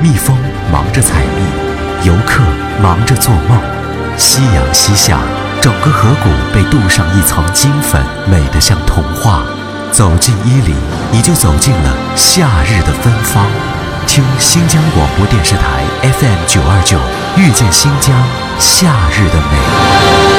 蜜蜂忙着采蜜，游客忙着做梦。夕阳西下，整个河谷被镀上一层金粉，美得像童话。走进伊犁，你就走进了夏日的芬芳。听新疆广播电视台 FM 929，遇见新疆夏日的美。